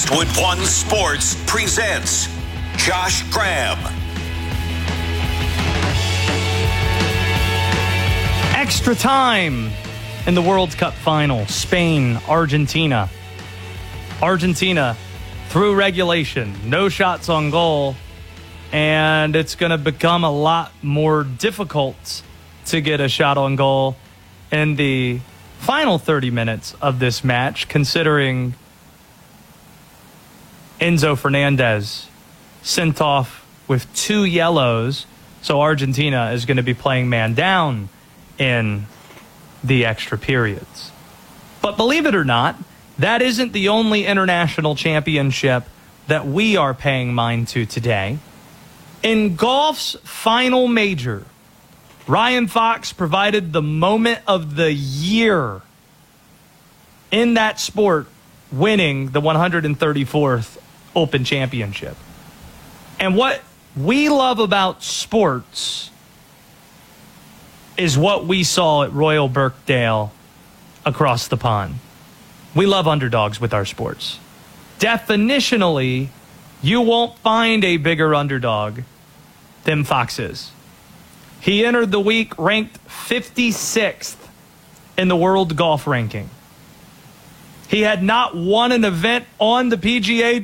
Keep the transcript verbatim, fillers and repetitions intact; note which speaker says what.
Speaker 1: Westwood One Sports presents Josh Graham.
Speaker 2: Extra time in the World Cup final. Spain, Argentina. Argentina through regulation. No shots on goal. And it's going to become a lot more difficult to get a shot on goal in the final thirty minutes of this match, considering Enzo Fernandez sent off with two yellows. So Argentina is going to be playing man down in the extra periods. But believe it or not, that isn't the only international championship that we are paying mind to today. In golf's final major, Ryan Fox provided the moment of the year in that sport, winning the one hundred thirty-fourth Open Championship. And what we love about sports is what we saw at Royal Birkdale across the pond. We love underdogs with our sports. Definitionally, you won't find a bigger underdog than Fox is. He entered the week ranked fifty-sixth in the world golf ranking. He had not won an event on the P G A